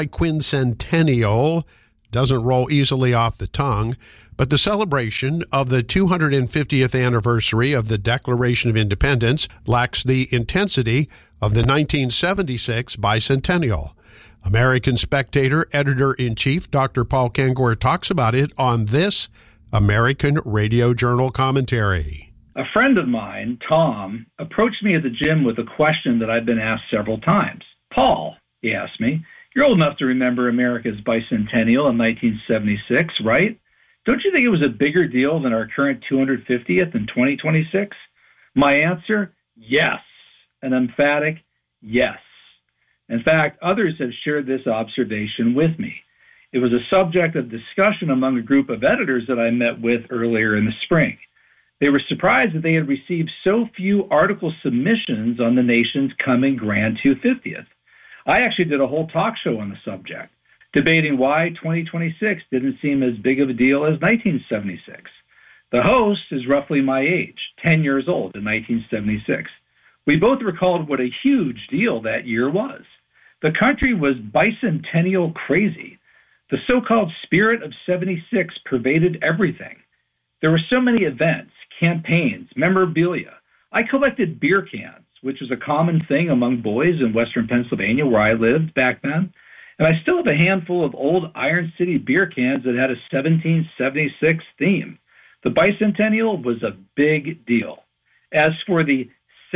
semi-quincentennial doesn't roll easily off the tongue, but the celebration of the two hundred fiftieth anniversary of the Declaration of Independence lacks the intensity of the nineteen seventy-six bicentennial. American Spectator editor-in-chief Doctor Paul Kengor talks about it on this American Radio Journal commentary. A friend of mine, Tom, approached me at the gym with a question that I've been asked several times. Paul, he asked me, you're old enough to remember America's bicentennial in nineteen seventy-six, right? Don't you think it was a bigger deal than our current two hundred fiftieth in twenty twenty-six? My answer, yes. An emphatic yes. In fact, others have shared this observation with me. It was a subject of discussion among a group of editors that I met with earlier in the spring. They were surprised that they had received so few article submissions on the nation's coming grand two hundred fiftieth. I actually did a whole talk show on the subject, debating why twenty twenty-six didn't seem as big of a deal as nineteen seventy-six. The host is roughly my age, ten years old in nineteen seventy-six. We both recalled what a huge deal that year was. The country was bicentennial crazy. The so-called spirit of seventy-six pervaded everything. There were so many events, campaigns, memorabilia. I collected beer cans, which was a common thing among boys in western Pennsylvania where I lived back then. And I still have a handful of old Iron City beer cans that had a seventeen seventy-six theme. The bicentennial was a big deal. As for the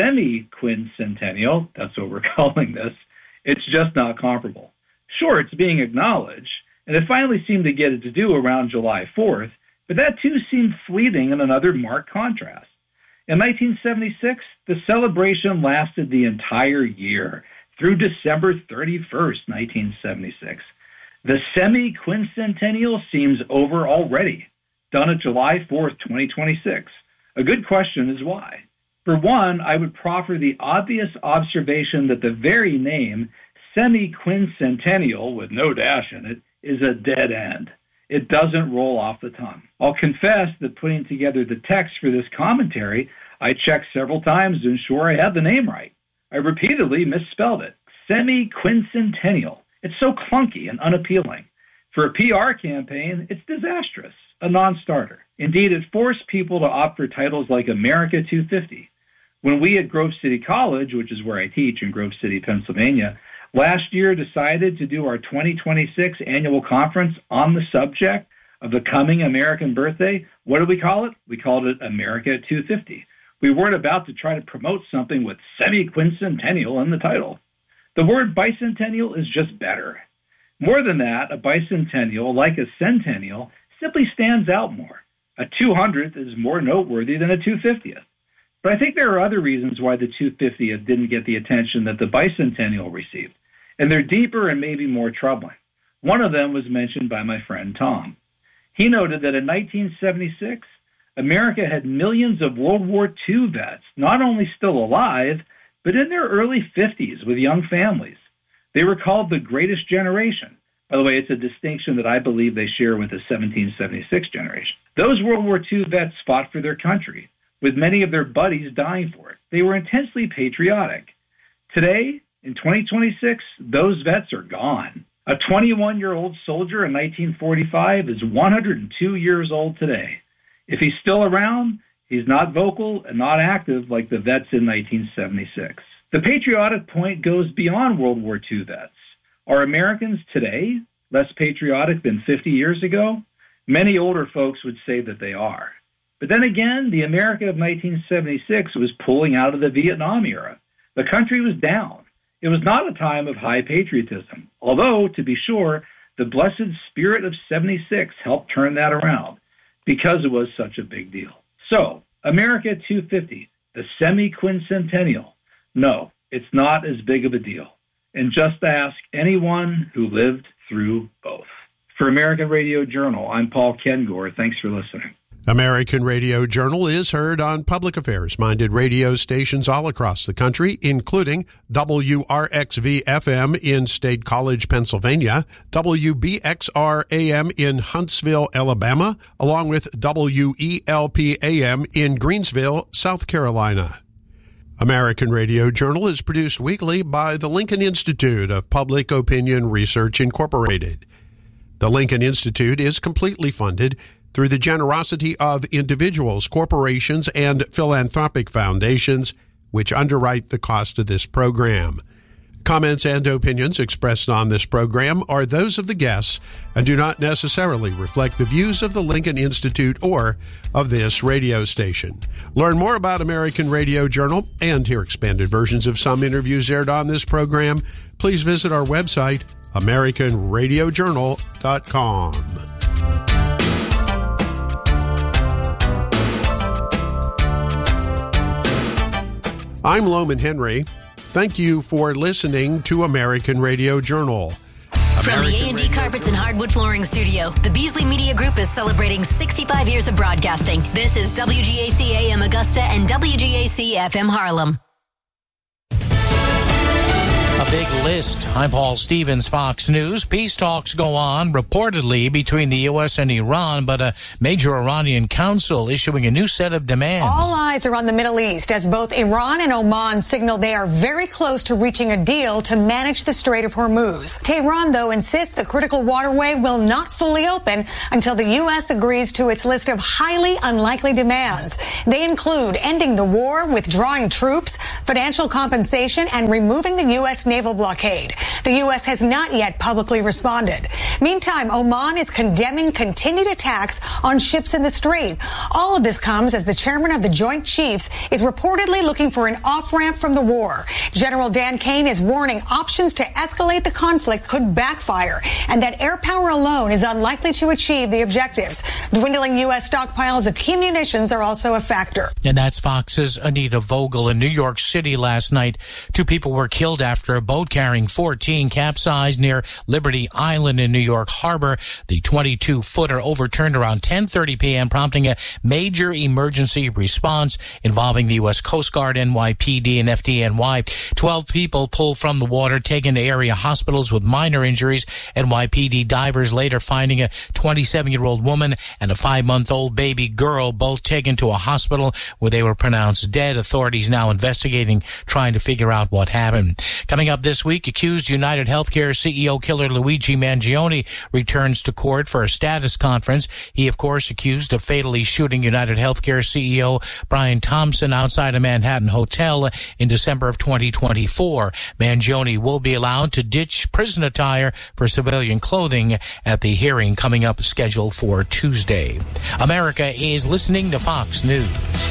semi-quincentennial, that's what we're calling this, it's just not comparable. Sure, it's being acknowledged, and it finally seemed to get it to do around July fourth, but that too seemed fleeting in another marked contrast. In nineteen seventy-six, the celebration lasted the entire year, through December thirty-first, nineteen seventy-six. The semi-quincentennial seems over already, done at July fourth, twenty twenty-six. A good question is why. For one, I would proffer the obvious observation that the very name semi-quincentennial, with no dash in it, is a dead end. It doesn't roll off the tongue. I'll confess that putting together the text for this commentary, I checked several times to ensure I had the name right. I repeatedly misspelled it. Semi-quincentennial. It's so clunky and unappealing. For a P R campaign, it's disastrous, a non-starter. Indeed, it forced people to opt for titles like America two fifty. When we at Grove City College, which is where I teach in Grove City, Pennsylvania, last year decided to do our twenty twenty-six annual conference on the subject of the coming American birthday, what did we call it? We called it America two fifty. We weren't about to try to promote something with semi-quincentennial in the title. The word bicentennial is just better. More than that, a bicentennial, like a centennial, simply stands out more. A two hundredth is more noteworthy than a two hundred fiftieth. But I think there are other reasons why the two hundred fiftieth didn't get the attention that the bicentennial received, and they're deeper and maybe more troubling. One of them was mentioned by my friend Tom. He noted that in nineteen seventy-six, America had millions of World War Two vets, not only still alive, but in their early fifties with young families. They were called the greatest generation. By the way, it's a distinction that I believe they share with the seventeen seventy-six generation. Those World War Two vets fought for their country, with many of their buddies dying for it. They were intensely patriotic. Today, in twenty twenty-six, those vets are gone. A twenty-one-year-old soldier in nineteen forty-five is one hundred two years old today. If he's still around, he's not vocal and not active like the vets in nineteen seventy-six. The patriotic point goes beyond World War Two vets. Are Americans today less patriotic than fifty years ago? Many older folks would say that they are. But then again, the America of nineteen seventy-six was pulling out of the Vietnam era. The country was down. It was not a time of high patriotism, although, to be sure, the blessed spirit of seventy-six helped turn that around because it was such a big deal. So, America two fifty, the semi-quincentennial. No, it's not as big of a deal. And just ask anyone who lived through both. For American Radio Journal, I'm Paul Kengor. Thanks for listening. American Radio Journal is heard on public affairs-minded radio stations all across the country, including W R X V F M in State College, Pennsylvania, W B X R A M in Huntsville, Alabama, along with W E L P A M in Greensville, South Carolina. American Radio Journal is produced weekly by the Lincoln Institute of Public Opinion Research, Incorporated. The Lincoln Institute is completely funded through the generosity of individuals, corporations, and philanthropic foundations which underwrite the cost of this program. Comments and opinions expressed on this program are those of the guests and do not necessarily reflect the views of the Lincoln Institute or of this radio station. Learn more about American Radio Journal and hear expanded versions of some interviews aired on this program. Please visit our website, american radio journal dot com. I'm Loman Henry. Thank you for listening to American Radio Journal. From the A and D Carpets and Hardwood Flooring Studio, the Beasley Media Group is celebrating sixty-five years of broadcasting. This is W G A C A M Augusta and W G A C F M Harlem. A big list. I'm Paul Stevens, Fox News. Peace talks go on, reportedly, between the U S and Iran, but a major Iranian council issuing a new set of demands. All eyes are on the Middle East as both Iran and Oman signal they are very close to reaching a deal to manage the Strait of Hormuz. Tehran, though, insists the critical waterway will not fully open until the U S agrees to its list of highly unlikely demands. They include ending the war, withdrawing troops, financial compensation, and removing the U S naval blockade. The U S has not yet publicly responded. Meantime, Oman is condemning continued attacks on ships in the strait. All of this comes as the chairman of the Joint Chiefs is reportedly looking for an off-ramp from the war. General Dan Kane is warning options to escalate the conflict could backfire and that air power alone is unlikely to achieve the objectives. Dwindling U S stockpiles of key munitions are also a factor. And that's Fox's Anita Vogel. In New York City last night, two people were killed after a boat carrying fourteen capsized near Liberty Island in New York Harbor. The twenty-two footer overturned around ten thirty p.m., prompting a major emergency response involving the U S Coast Guard, N Y P D, and F D N Y. Twelve people pulled from the water, taken to area hospitals with minor injuries. N Y P D divers later finding a twenty-seven-year-old woman and a five-month-old baby girl, both taken to a hospital where they were pronounced dead. Authorities now investigating, trying to figure out what happened. Coming up this week, accused United Healthcare C E O killer Luigi Mangione returns to court for a status conference. He, of course, accused of fatally shooting United Healthcare C E O Brian Thompson outside a Manhattan hotel in December of twenty twenty-four. Mangione will be allowed to ditch prison attire for civilian clothing at the hearing coming up scheduled for Tuesday. America is listening to Fox News.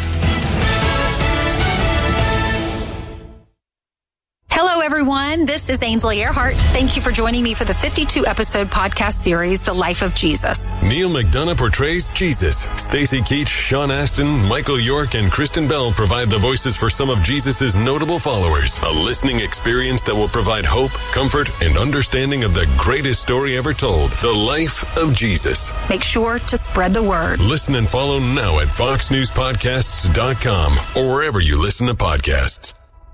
Hello, everyone. This is Ainsley Earhart. Thank you for joining me for the fifty-two episode podcast series, The Life of Jesus. Neil McDonough portrays Jesus. Stacey Keach, Sean Astin, Michael York, and Kristen Bell provide the voices for some of Jesus' notable followers. A listening experience that will provide hope, comfort, and understanding of the greatest story ever told, The Life of Jesus. Make sure to spread the word. Listen and follow now at fox news podcasts dot com or wherever you listen to podcasts.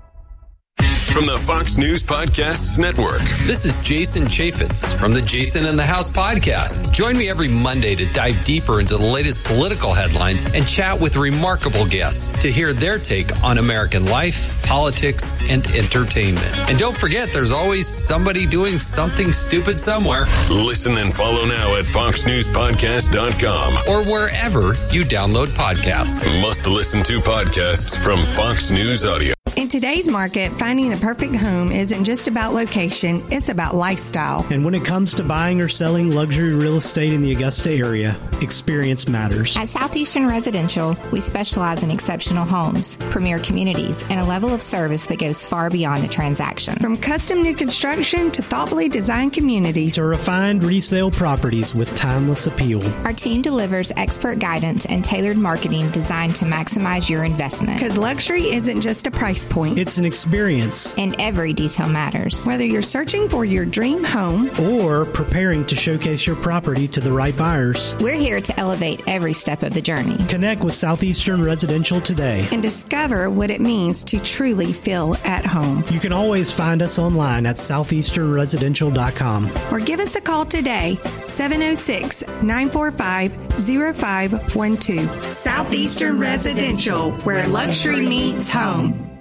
From the Fox News Podcasts Network. This is Jason Chaffetz from the Jason in the House podcast. Join me every Monday to dive deeper into the latest political headlines and chat with remarkable guests to hear their take on American life, politics, and entertainment. And don't forget, there's always somebody doing something stupid somewhere. Listen and follow now at fox news podcast dot com or wherever you download podcasts. Must listen to podcasts from Fox News Audio. In today's market, finding the perfect home isn't just about location, it's about lifestyle. And when it comes to buying or selling luxury real estate in the Augusta area, experience matters. At Southeastern Residential, we specialize in exceptional homes, premier communities, and a level of service that goes far beyond the transaction. From custom new construction to thoughtfully designed communities to refined resale properties with timeless appeal. Our team delivers expert guidance and tailored marketing designed to maximize your investment. Because luxury isn't just a price point. It's an experience. And every detail matters. Whether you're searching for your dream home or preparing to showcase your property to the right buyers, we're here to elevate every step of the journey. Connect with Southeastern Residential today and discover what it means to truly feel at home. You can always find us online at southeastern residential dot com or give us a call today, seven oh six, nine four five, oh five one two. Southeastern Residential, where luxury meets home.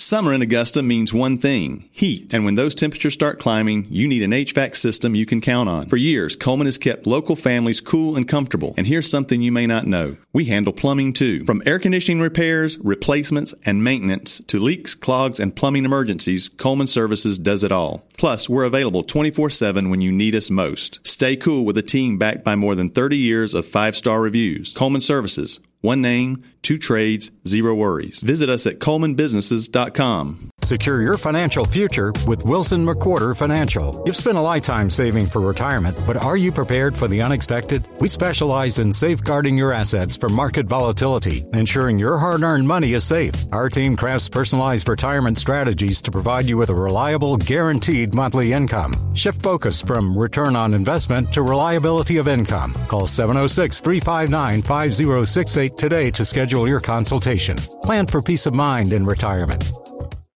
Summer in Augusta means one thing, heat. And when those temperatures start climbing, you need an H V A C system you can count on. For years, Coleman has kept local families cool and comfortable. And here's something you may not know. We handle plumbing too. From air conditioning repairs, replacements, and maintenance to leaks, clogs, and plumbing emergencies, Coleman Services does it all. Plus, we're available twenty-four seven when you need us most. Stay cool with a team backed by more than thirty years of five-star reviews. Coleman Services. One name, two trades, zero worries. Visit us at coleman businesses dot com. Secure your financial future with Wilson McWhorter Financial. You've spent a lifetime saving for retirement, but are you prepared for the unexpected? We specialize in safeguarding your assets from market volatility, ensuring your hard-earned money is safe. Our team crafts personalized retirement strategies to provide you with a reliable, guaranteed monthly income. Shift focus from return on investment to reliability of income. Call seven oh six, three five nine, five oh six eight today to schedule your consultation. Plan for peace of mind in retirement.